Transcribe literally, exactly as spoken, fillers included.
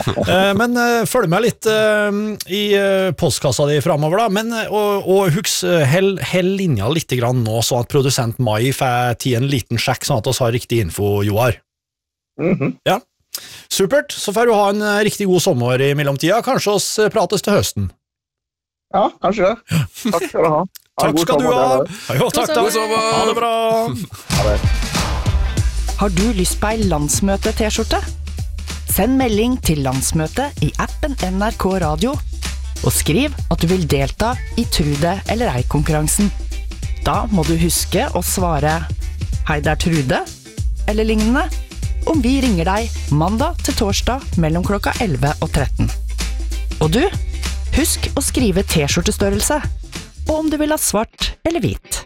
Men uh, følg med litt uh, i uh, postkassa di fremover da, men, og, og huks, uh, hell, hell linja litt grann nå, så at produsent Mai får til en liten sjekk, sånn at vi har riktig info, Joar. Mm-hmm. Ja, supert. Så får du ha en uh, riktig god sommer i mellomtida. Kanskje oss uh, prates til høsten. Ja, kanskje det. Takk skal du ha. ha Takk skal du ha. Jo, takk, takk. Ha det bra. Ha det. Har du lyst på ei landsmøte-t-skjorte? Send melding til landsmøtet i appen N R K Radio, og skriv at du vil delta i Tru det eller ei-konkurransen. Da må du huske å svare «Hei, det er Trude», eller lignende, om vi ringer deg mandag til torsdag mellom klokka elleve og tretten. Og du, husk å skrive t-skjortestørrelse, og om du vil ha svart eller hvit.